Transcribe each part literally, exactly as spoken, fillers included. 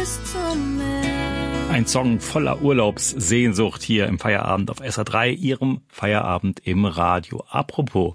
bis zum Meer. Ein Song voller Urlaubssehnsucht hier im Feierabend auf S R drei, Ihrem Feierabend im Radio. Apropos,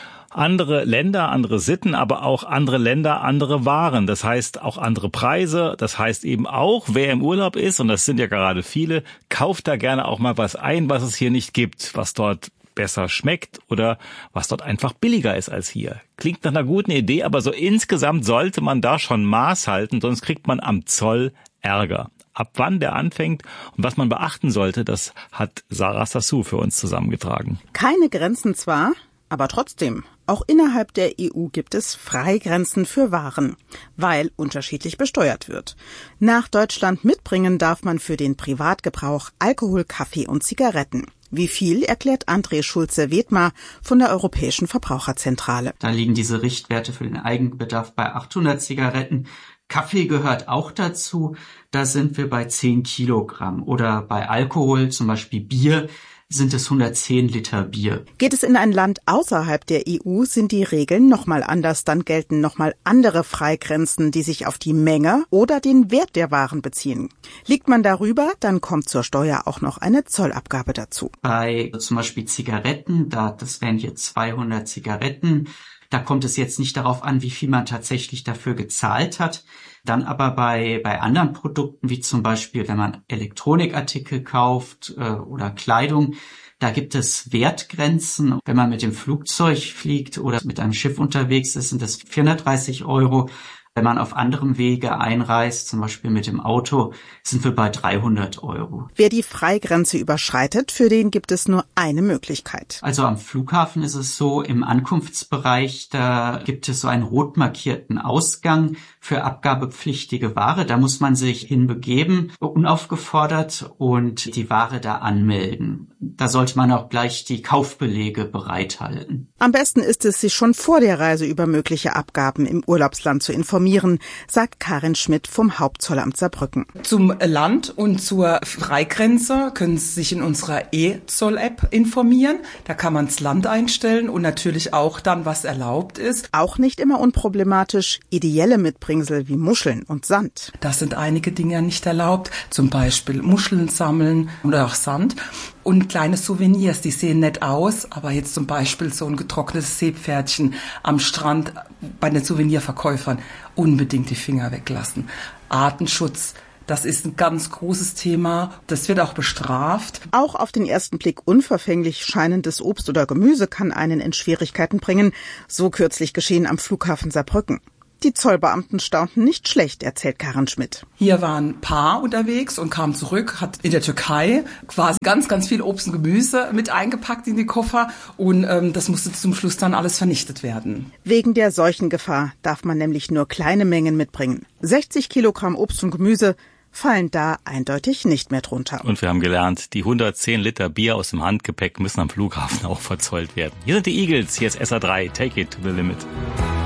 andere Länder, andere Sitten, aber auch andere Länder, andere Waren. Das heißt auch andere Preise. Das heißt eben auch, wer im Urlaub ist, und das sind ja gerade viele, kauft da gerne auch mal was ein, was es hier nicht gibt, was dort besser schmeckt oder was dort einfach billiger ist als hier. Klingt nach einer guten Idee, aber so insgesamt sollte man da schon Maß halten, sonst kriegt man am Zoll Ärger. Ab wann der anfängt und was man beachten sollte, das hat Sarah Sassou für uns zusammengetragen. Keine Grenzen zwar, aber trotzdem. Auch innerhalb der E U gibt es Freigrenzen für Waren, weil unterschiedlich besteuert wird. Nach Deutschland mitbringen darf man für den Privatgebrauch Alkohol, Kaffee und Zigaretten. Wie viel, erklärt André Schulze-Wedmer von der Europäischen Verbraucherzentrale. Da liegen diese Richtwerte für den Eigenbedarf bei achthundert Zigaretten. Kaffee gehört auch dazu. Da sind wir bei zehn Kilogramm. Oder bei Alkohol, zum Beispiel Bier, sind es hundertzehn Liter Bier. Geht es in ein Land außerhalb der E U, sind die Regeln nochmal anders. Dann gelten nochmal andere Freigrenzen, die sich auf die Menge oder den Wert der Waren beziehen. Liegt man darüber, dann kommt zur Steuer auch noch eine Zollabgabe dazu. Bei zum Beispiel Zigaretten, da das wären hier zweihundert Zigaretten, da kommt es jetzt nicht darauf an, wie viel man tatsächlich dafür gezahlt hat. Dann aber bei bei anderen Produkten, wie zum Beispiel, wenn man Elektronikartikel kauft äh, oder Kleidung, da gibt es Wertgrenzen. Wenn man mit dem Flugzeug fliegt oder mit einem Schiff unterwegs ist, sind das vierhundertdreißig Euro. Wenn man auf anderem Wege einreist, zum Beispiel mit dem Auto, sind wir bei dreihundert Euro. Wer die Freigrenze überschreitet, für den gibt es nur eine Möglichkeit. Also am Flughafen ist es so, im Ankunftsbereich, da gibt es so einen rot markierten Ausgang für abgabepflichtige Ware. Da muss man sich hinbegeben, unaufgefordert, und die Ware da anmelden. Da sollte man auch gleich die Kaufbelege bereithalten. Am besten ist es, sich schon vor der Reise über mögliche Abgaben im Urlaubsland zu informieren, sagt Karin Schmidt vom Hauptzollamt Saarbrücken. Zum Land und zur Freigrenze können Sie sich in unserer E-Zoll-App informieren. Da kann man das Land einstellen und natürlich auch dann, was erlaubt ist. Auch nicht immer unproblematisch, ideelle Mitbringsel wie Muscheln und Sand. Da sind einige Dinge nicht erlaubt, zum Beispiel Muscheln sammeln oder auch Sand. Und kleine Souvenirs, die sehen nett aus, aber jetzt zum Beispiel so ein getrocknetes Seepferdchen am Strand bei den Souvenirverkäufern unbedingt die Finger weglassen. Artenschutz, das ist ein ganz großes Thema. Das wird auch bestraft. Auch auf den ersten Blick unverfänglich scheinendes Obst oder Gemüse kann einen in Schwierigkeiten bringen. So kürzlich geschehen am Flughafen Saarbrücken. Die Zollbeamten staunten nicht schlecht, erzählt Karin Schmidt. Hier war ein Paar unterwegs und kam zurück, hat in der Türkei quasi ganz, ganz viel Obst und Gemüse mit eingepackt in die Koffer und ähm, das musste zum Schluss dann alles vernichtet werden. Wegen der Seuchengefahr darf man nämlich nur kleine Mengen mitbringen. sechzig Kilogramm Obst und Gemüse fallen da eindeutig nicht mehr drunter. Und wir haben gelernt, die hundertzehn Liter Bier aus dem Handgepäck müssen am Flughafen auch verzollt werden. Hier sind die Eagles, hier ist S R drei, Take It to the Limit.